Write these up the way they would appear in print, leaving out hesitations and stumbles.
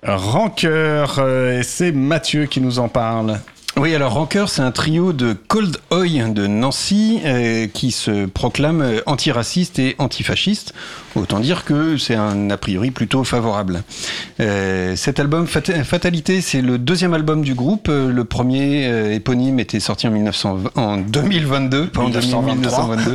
Rancœur, et c'est Mathieu qui nous en parle. Oui, alors Rancœur, c'est un trio de Cold Oi de Nancy qui se proclame antiraciste et antifasciste. Autant dire que c'est un a priori plutôt favorable. Cet album Fatalité, c'est le deuxième album du groupe. Le premier éponyme était sorti en 2022, pas en 1922.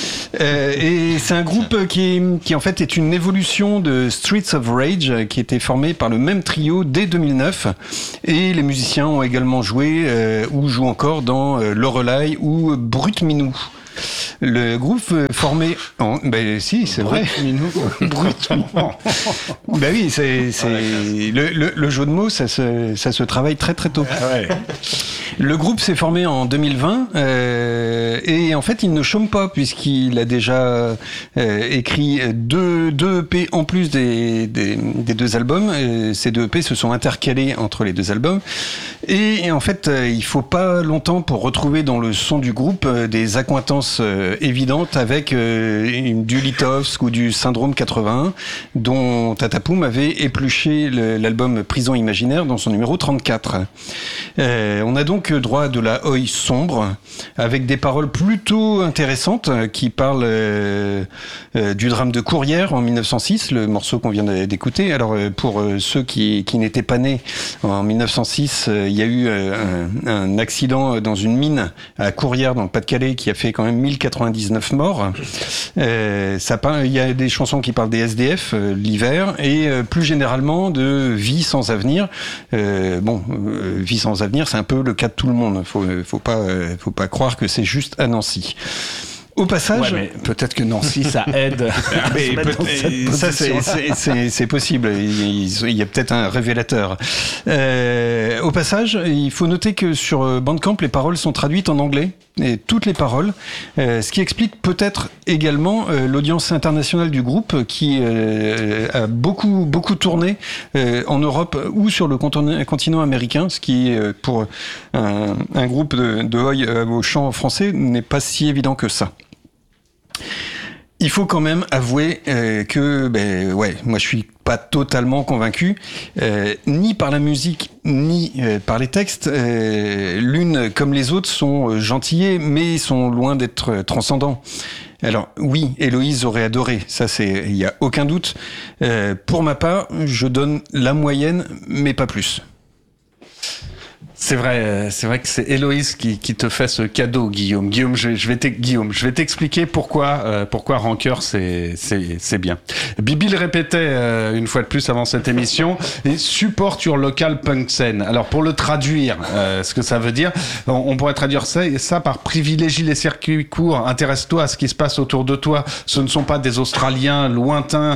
Et c'est un groupe qui en fait est une évolution de Streets of Rage qui était formé par le même trio dès 2009 et les musiciens ont également joué ou jouent encore dans Lorelai ou Brut Minou. Le groupe formé en... Ben si, c'est vrai. Brut Minou. Ben oui, c'est le jeu de mots, ça se travaille très très tôt. Ouais. Le groupe s'est formé en 2020 et en fait il ne chôme pas puisqu'il a déjà écrit deux EP en plus des deux albums. Ces deux EP se sont intercalés entre les deux albums et en fait il faut pas longtemps pour retrouver dans le son du groupe des accointances évidentes avec du Litovsk ou du Syndrome 81 dont Tatapoum avait épluché l'album Prison Imaginaire dans son numéro 34. On a donc droit à de la oi sombre avec des paroles plutôt intéressantes qui parlent du drame de Courrières en 1906, le morceau qu'on vient d'écouter. Alors pour ceux qui n'étaient pas nés en 1906, il y a eu un accident dans une mine à Courrières dans le Pas-de-Calais qui a fait quand même 1099 morts. Il y a des chansons qui parlent des SDF l'hiver et plus généralement de vie sans avenir. Vie sans avenir, c'est un peu le cas de tout le monde. Faut pas croire que c'est juste à Nancy. Au passage, ouais, mais peut-être que Nancy ça aide. Ça c'est possible. Il y a peut-être un révélateur. Au passage, il faut noter que sur Bandcamp, les paroles sont traduites en anglais. Et toutes les paroles, ce qui explique peut-être également l'audience internationale du groupe qui a beaucoup tourné en Europe ou sur le continent américain, ce qui pour un groupe de oi au chant français n'est pas si évident que ça. Il faut quand même avouer que moi je suis pas totalement convaincu ni par la musique ni par les textes. L'une comme les autres sont gentillées mais sont loin d'être transcendants. Alors oui, Héloïse aurait adoré, ça il y a aucun doute. Pour ma part, je donne la moyenne mais pas plus. C'est vrai que c'est Héloïse qui te fait ce cadeau, Guillaume. Guillaume, je vais t'expliquer pourquoi Rancœur c'est bien. Bibi le répétait une fois de plus avant cette émission. Et support your local punk scene. Alors pour le traduire, ce que ça veut dire, on pourrait traduire ça par privilégie les circuits courts. Intéresse-toi à ce qui se passe autour de toi. Ce ne sont pas des Australiens lointains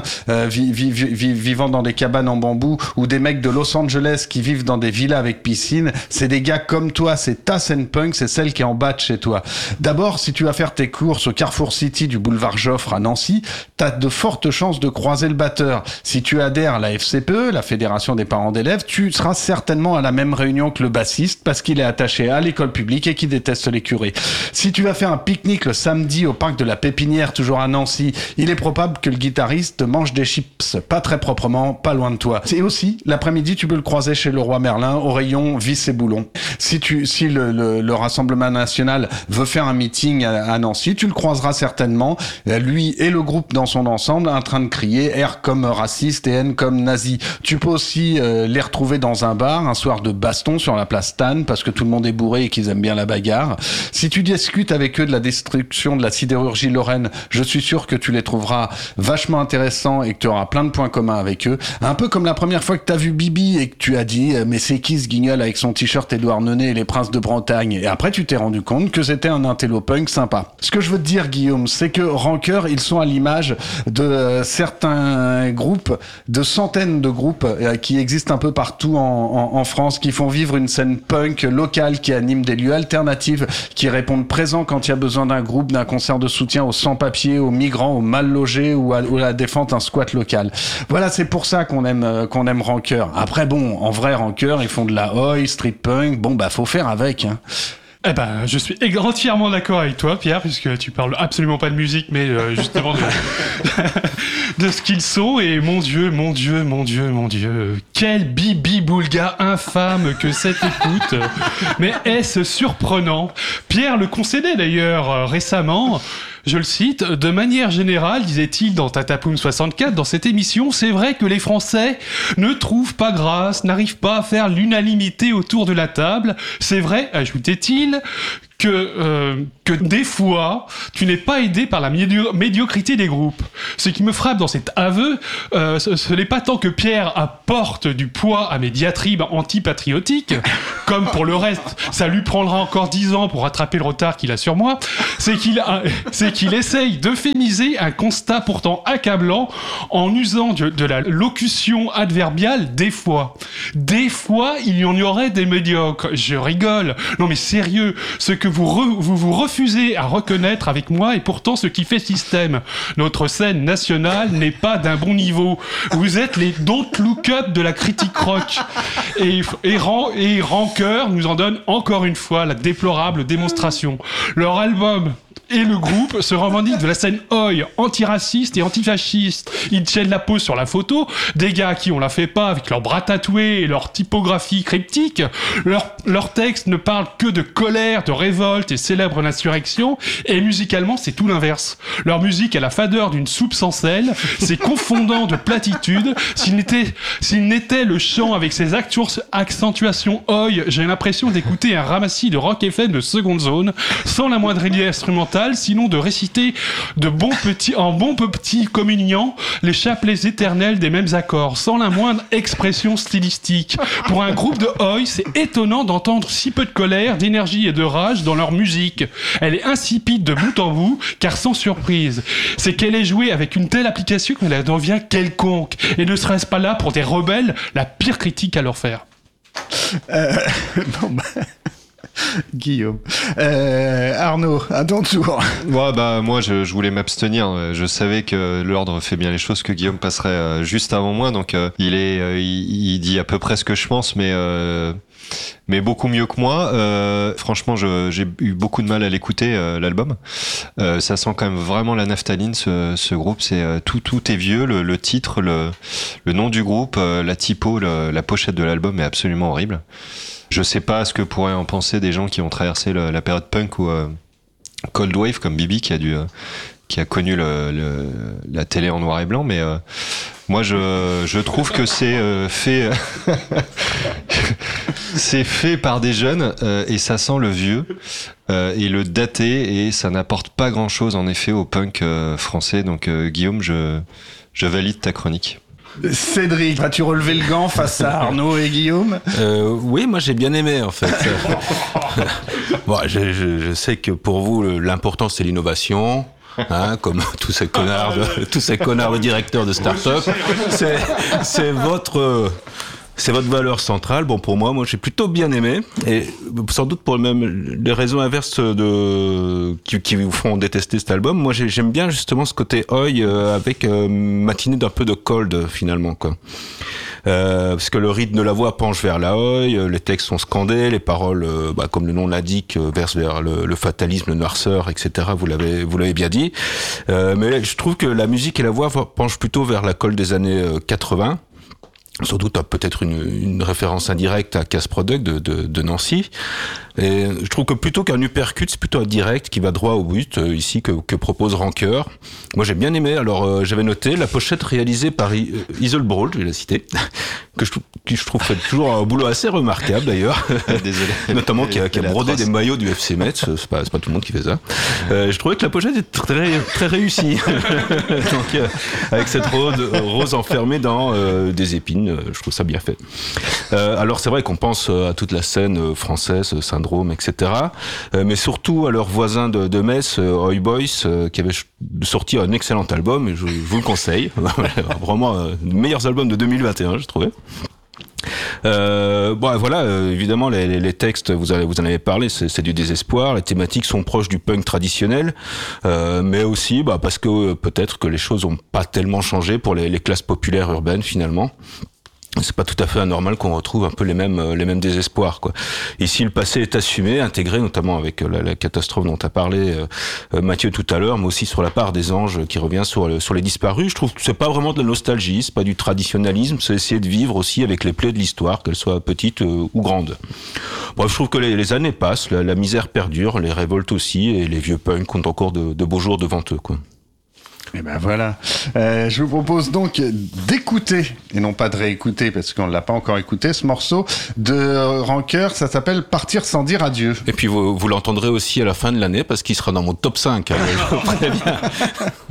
vivant dans des cabanes en bambou ou des mecs de Los Angeles qui vivent dans des villas avec piscine. C'est des gars comme toi, c'est ta scène punk, c'est celle qui est en bas de chez toi. D'abord, si tu vas faire tes courses au Carrefour City du boulevard Joffre à Nancy, t'as de fortes chances de croiser le batteur. Si tu adhères à la FCPE, la Fédération des parents d'élèves, tu seras certainement à la même réunion que le bassiste parce qu'il est attaché à l'école publique et qu'il déteste les curés. Si tu vas faire un pique-nique le samedi au parc de la Pépinière, toujours à Nancy, il est probable que le guitariste mange des chips pas très proprement, pas loin de toi. Et aussi, l'après-midi, tu peux le croiser chez Leroy Merlin au rayon vis et boulons. Si le Rassemblement National veut faire un meeting à Nancy, tu le croiseras certainement, lui et le groupe dans son ensemble, en train de crier R comme raciste et N comme nazi. Tu peux aussi les retrouver dans un bar, un soir de baston sur la place Stan, parce que tout le monde est bourré et qu'ils aiment bien la bagarre. Si tu discutes avec eux de la destruction de la sidérurgie lorraine, je suis sûr que tu les trouveras vachement intéressants et que tu auras plein de points communs avec eux. Un peu comme la première fois que t'as vu Bibi et que tu as dit mais c'est qui ce guignol avec son t-shirt Édouard Neunet et les Princes de Bretagne, et après tu t'es rendu compte que c'était un intello punk sympa. Ce que je veux te dire, Guillaume, c'est que Rancœur, ils sont à l'image de certains groupes, de centaines de groupes qui existent un peu partout en France, qui font vivre une scène punk locale, qui animent des lieux alternatifs, qui répondent présents quand il y a besoin d'un groupe, d'un concert de soutien aux sans-papiers, aux migrants, aux mal logés ou à la défense d'un squat local. Voilà, c'est pour ça qu'on aime Rancœur. Après bon, en vrai Rancœur, ils font de la oi, street punk, bon bah faut faire avec, hein. Eh ben, je suis entièrement d'accord avec toi, Pierre, puisque tu parles absolument pas de musique, mais justement de ce qu'ils sont. Et mon Dieu, quel bibi-boulga infâme que cette écoute. Mais est-ce surprenant? Pierre le concédait d'ailleurs récemment. Je le cite, de manière générale, disait-il dans Tatapoum 64, dans cette émission, c'est vrai que les Français ne trouvent pas grâce, n'arrivent pas à faire l'unanimité autour de la table. C'est vrai, ajoutait-il, que des fois, tu n'es pas aidé par la médiocrité des groupes. Ce qui me frappe dans cet aveu, ce n'est pas tant que Pierre apporte du poids à mes diatribes antipatriotiques, comme pour le reste, ça lui prendra encore 10 ans pour rattraper le retard qu'il a sur moi, c'est qu'il essaye d'euphémiser un constat pourtant accablant en usant de la locution adverbiale « des fois ». Des fois, il y en aurait des médiocres. Je rigole. Non mais sérieux, ce que vous refusez à reconnaître avec moi est pourtant ce qui fait système. Notre scène nationale n'est pas d'un bon niveau. Vous êtes les don't look up de la critique rock. Et Rancœur nous en donne encore une fois la déplorable démonstration. Leur album et le groupe se revendiquent de la scène oi, antiraciste et antifasciste. Ils tiennent la pose sur la photo, des gars qui on la fait pas avec leurs bras tatoués et leur typographie cryptique. Leurs textes ne parlent que de colère, de révolte et célèbrent l'insurrection, et musicalement c'est tout l'inverse. Leur musique a la fadeur d'une soupe sans sel, c'est confondant de platitude. S'il n'était le chant avec ses accentuations oi, j'ai l'impression d'écouter un ramassis de rock FM de seconde zone, sans la moindre idée instrumentale, sinon de réciter en bon petit communiant les chapelets éternels des mêmes accords, sans la moindre expression stylistique. Pour un groupe de oi, c'est étonnant d'entendre si peu de colère, d'énergie et de rage dans leur musique. Elle est insipide de bout en bout, car sans surprise. C'est qu'elle est jouée avec une telle application qu'elle en devient quelconque. Et ne serait-ce pas là pour des rebelles la pire critique à leur faire? Guillaume. Arnaud, à ton tour. Ouais, moi, je voulais m'abstenir. Je savais que l'ordre fait bien les choses, que Guillaume passerait juste avant moi. Donc, il dit à peu près ce que je pense, mais beaucoup mieux que moi. Franchement, j'ai eu beaucoup de mal à l'écouter, l'album. Ça sent quand même vraiment la naphtaline, ce groupe. C'est tout est vieux. Le titre, le nom du groupe, la typo, la pochette de l'album est absolument horrible. Je sais pas ce que pourraient en penser des gens qui ont traversé la période punk ou Cold Wave, comme Bibi, qui a connu la télé en noir et blanc, mais moi je trouve que c'est fait c'est fait par des jeunes et ça sent le vieux et le daté, et ça n'apporte pas grand chose en effet au punk français. Donc Guillaume, je valide ta chronique. Cédric, vas-tu relever le gant face à Arnaud et Guillaume? Oui, moi j'ai bien aimé en fait. Bon, je sais que pour vous l'important c'est l'innovation. Hein, comme tous ces connards de directeurs de start-up, c'est votre valeur centrale. Bon, pour moi j'ai plutôt bien aimé, et sans doute pour les raisons inverses qui vous font détester cet album. Moi, j'aime bien justement ce côté oi avec matinée d'un peu de cold finalement, quoi. Parce que le rythme de la voix penche vers la oi, les textes sont scandés, les paroles, comme le nom l'indique, versent vers le fatalisme, le noirceur, etc. Vous l'avez bien dit. Mais je trouve que la musique et la voix penchent plutôt vers la cold des années 80. Sans doute peut-être une référence indirecte à Casse Product de Nancy. Et je trouve que plutôt qu'un uppercut, c'est plutôt un direct qui va droit au but, ici, que propose Rancœur. Moi, j'ai bien aimé. Alors, j'avais noté la pochette réalisée par Isolbrawl, je vais la citer, que je trouve fait toujours un boulot assez remarquable, d'ailleurs. Désolé. Notamment qui a brodé des maillots du FC Metz. C'est pas tout le monde qui fait ça. Je trouvais que la pochette est très, très réussie. Donc, avec cette rose enfermée dans des épines. Je trouve ça bien fait. Alors c'est vrai qu'on pense à toute la scène française, Syndrome, etc. Mais surtout à leurs voisins de Metz, Oi Boys, qui avaient sorti un excellent album, et je vous le conseille. Vraiment, meilleurs albums de 2021, je trouvais. Évidemment les textes, vous en avez parlé, c'est du désespoir. Les thématiques sont proches du punk traditionnel, mais aussi parce que peut-être que les choses ont pas tellement changé pour les classes populaires urbaines finalement. c'est pas tout à fait anormal qu'on retrouve un peu les mêmes désespoirs, quoi. Ici, le passé est assumé, intégré, notamment avec la catastrophe dont tu as parlé, Mathieu, tout à l'heure, mais aussi sur la part des anges qui revient sur les disparus. Je trouve que c'est pas vraiment de la nostalgie, c'est pas du traditionnalisme, c'est essayer de vivre aussi avec les plaies de l'histoire, qu'elles soient petites ou grandes. Bref, je trouve que les années passent, la misère perdure, les révoltes aussi, et les vieux punks ont encore de beaux jours devant eux, quoi. Et ben voilà. Je vous propose donc d'écouter, et non pas de réécouter, parce qu'on l'a pas encore écouté, ce morceau de Rancœur. Ça s'appelle Partir sans dire adieu. Et puis vous l'entendrez aussi à la fin de l'année, parce qu'il sera dans mon top 5. Je vous préviens.